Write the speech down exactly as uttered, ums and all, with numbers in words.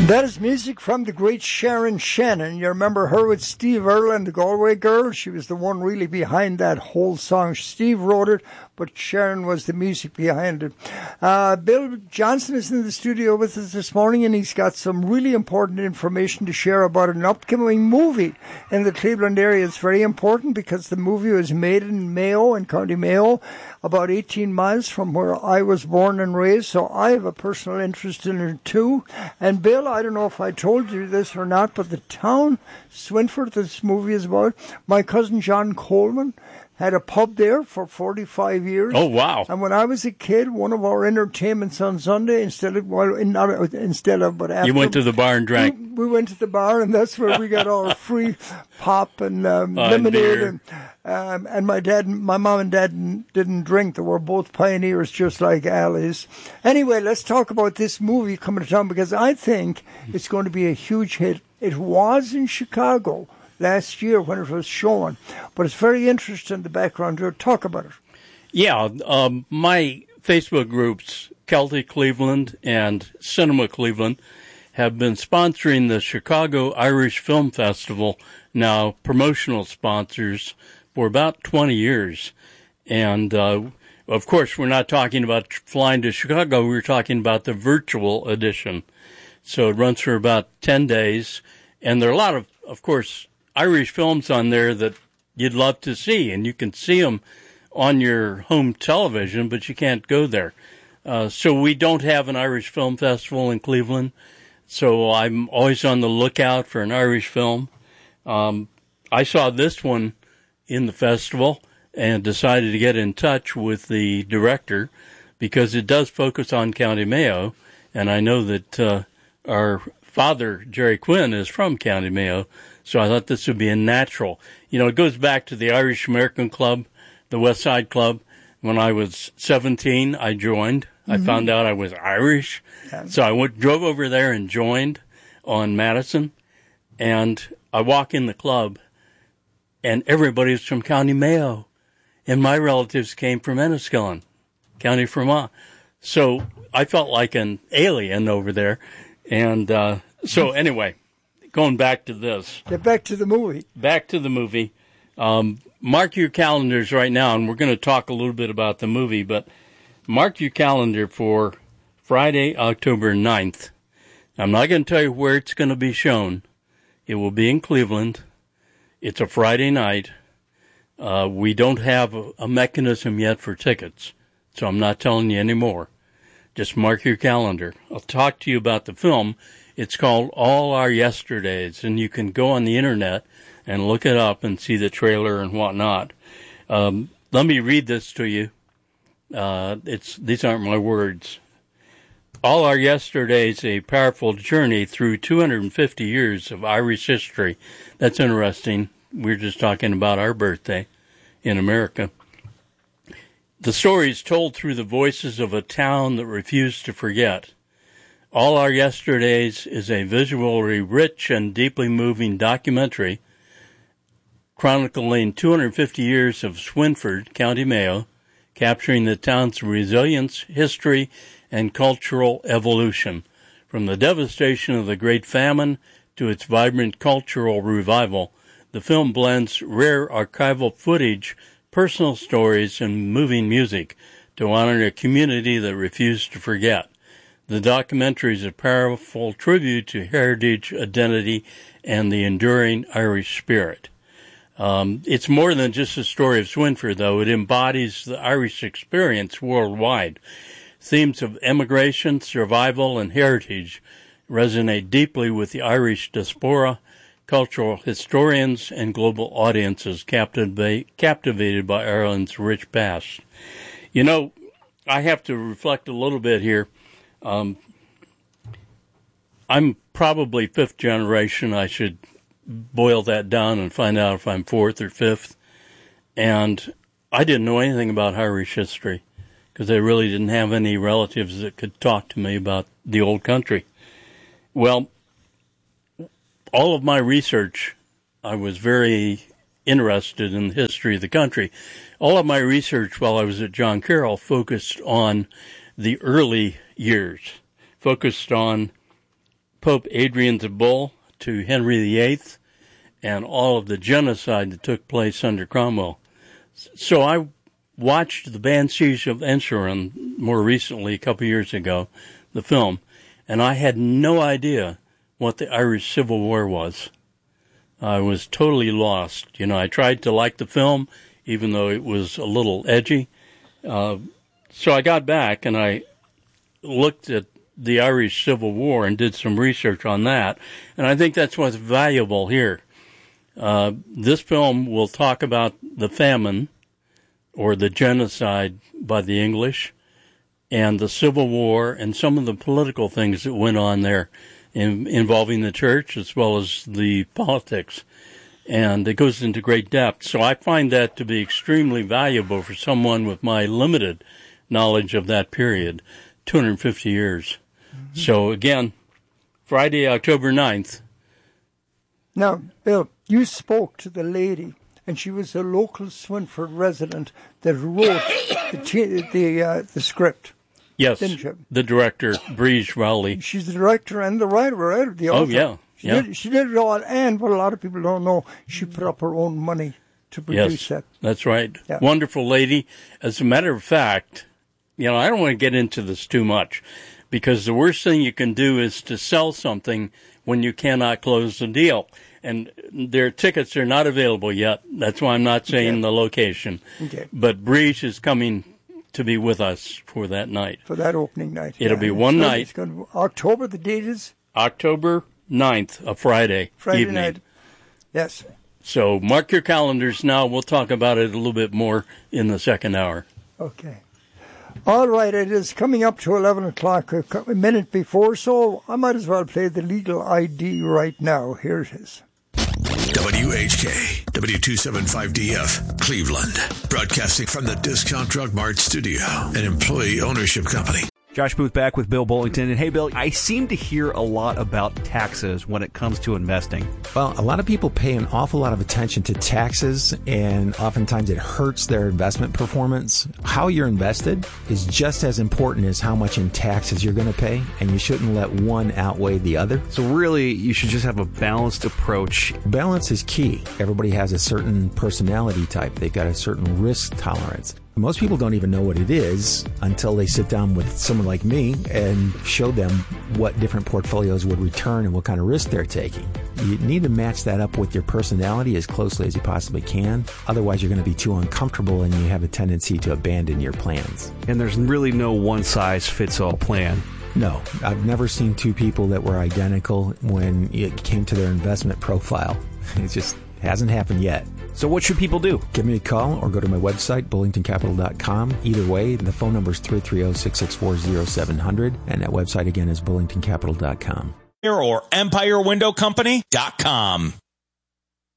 That is music from the great Sharon Shannon. You remember her with Steve Earle and the Galway Girl? She was the one really behind that whole song. Steve wrote it, but Sharon was the music behind it. Uh, Bill Johnson is in the studio with us this morning, and he's got some really important information to share about an upcoming movie in the Cleveland area. It's very important because the movie was made in Mayo, in County Mayo, about eighteen miles from where I was born and raised, so I have a personal interest in it too. And Bill, I don't know if I told you this or not, but the town Swinford this movie is about, my cousin John Coleman had a pub there for forty-five years. Oh, wow. And when I was a kid, one of our entertainments on Sunday, instead of, well, not instead of, but after. You went to the bar and drank. We, we went to the bar, and that's where we got our free pop and um, uh, lemonade. and And, um, and my dad, my mom and dad didn't, didn't drink. They were both pioneers, just like Al is. Anyway, let's talk about this movie coming to town, because I think it's going to be a huge hit. It was in Chicago last year when it was shown, but it's very interesting, the background to it. Talk about it. Yeah, um, my Facebook groups, Celtic Cleveland and Cinema Cleveland, have been sponsoring the Chicago Irish Film Festival, now promotional sponsors, for about twenty years. And, uh, of course, we're not talking about flying to Chicago, we're talking about the virtual edition. So it runs for about ten days, and there are a lot of, of course, Irish films on there that you'd love to see, and you can see them on your home television, but you can't go there. Uh, so we don't have an Irish Film Festival in Cleveland, so I'm always on the lookout for an Irish film. Um, I saw this one in the festival and decided to get in touch with the director because it does focus on County Mayo, and I know that uh, our father, Jerry Quinn, is from County Mayo, so I thought this would be a natural. You know, it goes back to the Irish American Club, the West Side Club. When I was seventeen, I joined. Mm-hmm. I found out I was Irish. Yeah. So I went, drove over there and joined on Madison. And I walk in the club, and everybody's from County Mayo. And my relatives came from Enniskillen, County Fermanagh. So I felt like an alien over there. And uh, so anyway, going back to this. Get back to the movie. Back to the movie. Um, mark your calendars right now, and we're going to talk a little bit about the movie, but mark your calendar for Friday, October ninth. I'm not going to tell you where it's going to be shown. It will be in Cleveland. It's a Friday night. Uh, we don't have a, a mechanism yet for tickets, so I'm not telling you any more. Just mark your calendar. I'll talk to you about the film. It's called All Our Yesterdays, and you can go on the internet and look it up and see the trailer and whatnot. Um, let me read this to you. Uh, it's these aren't my words. All Our Yesterdays, a powerful journey through two hundred fifty years of Irish history. That's interesting. We're just talking about our birthday in America. The story is told through the voices of a town that refused to forget. All Our Yesterdays is a visually rich and deeply moving documentary chronicling two hundred fifty years of Swinford, County Mayo, capturing the town's resilience, history, and cultural evolution. From the devastation of the Great Famine to its vibrant cultural revival, the film blends rare archival footage, personal stories, and moving music to honor a community that refused to forget. The documentary is a powerful tribute to heritage, identity, and the enduring Irish spirit. Um, it's more than just a story of Swinford, though. It embodies the Irish experience worldwide. Themes of emigration, survival, and heritage resonate deeply with the Irish diaspora, cultural historians, and global audiences captivate, captivated by Ireland's rich past. You know, I have to reflect a little bit here. Um, I'm probably fifth generation. I should boil that down and find out if I'm fourth or fifth. And I didn't know anything about Irish history because I really didn't have any relatives that could talk to me about the old country. Well, all of my research, I was very interested in the history of the country. All of my research while I was at John Carroll focused on the early years, focused on Pope Adrian the Bull to Henry the Eighth and all of the genocide that took place under Cromwell. So I watched the Banshees of Inisherin more recently, a couple years ago, the film, and I had no idea what the Irish Civil War was. I was totally lost. You know, I tried to like the film, even though it was a little edgy. Uh, so I got back and I looked at the Irish Civil War and did some research on that, and I think that's what's valuable here. Uh, this film will talk about the famine, or the genocide by the English, and the Civil War, and some of the political things that went on there in, involving the church as well as the politics. And it goes into great depth. So I find that to be extremely valuable for someone with my limited knowledge of that period, two hundred fifty years. Mm-hmm. So again, Friday, October ninth. Now, Bill, you spoke to the lady, and she was a local Swinford resident that wrote the t- the, uh, the script. Yes, didn't you? The director, Breege Rowley. She's the director and the writer, right? The author. Oh, yeah. She, yeah. Did, she did it all, and what a lot of people don't know, she put up her own money to produce yes, that. That's right. Yeah. Wonderful lady. As a matter of fact, you know, I don't want to get into this too much, because the worst thing you can do is to sell something when you cannot close the deal. And their tickets are not available yet. That's why I'm not saying okay. the location. Okay. But Breege is coming to be with us for that night. For that opening night. It'll yeah. be one it's night. It's going to, October, the date is? October ninth, a Friday, Friday evening. night. Yes. So mark your calendars now. We'll talk about it a little bit more in the second hour. Okay. All right, it is coming up to eleven o'clock, a minute before, so I might as well play the legal I D right now. Here it is. W H K, W two seventy-five D F, Cleveland. Broadcasting from the Discount Drug Mart studio, an employee ownership company. Josh Booth back with Bill Bullington. And hey, Bill, I seem to hear a lot about taxes when it comes to investing. Well, a lot of people pay an awful lot of attention to taxes, and oftentimes it hurts their investment performance. How you're invested is just as important as how much in taxes you're going to pay, and you shouldn't let one outweigh the other. So really, you should just have a balanced approach. Balance is key. Everybody has a certain personality type. They've got a certain risk tolerance. Most people don't even know what it is until they sit down with someone like me and show them what different portfolios would return and what kind of risk they're taking. You need to match that up with your personality as closely as you possibly can. Otherwise, you're going to be too uncomfortable and you have a tendency to abandon your plans. And there's really no one-size-fits-all plan. No, I've never seen two people that were identical when it came to their investment profile. It just hasn't happened yet. So what should people do? Give me a call or go to my website, bullington capital dot com. Either way, the phone number is three three zero, six six four, zero seven zero zero, and that website again is bullington capital dot com. Or empire window company dot com.